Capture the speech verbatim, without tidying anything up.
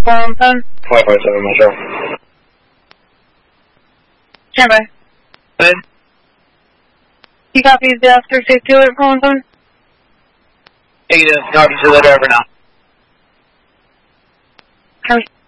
phone phone. five five seven, myself. Stand by. Good. You copy the Oscar safety alert phone phone? Negative. Copy to the driver now. Copy.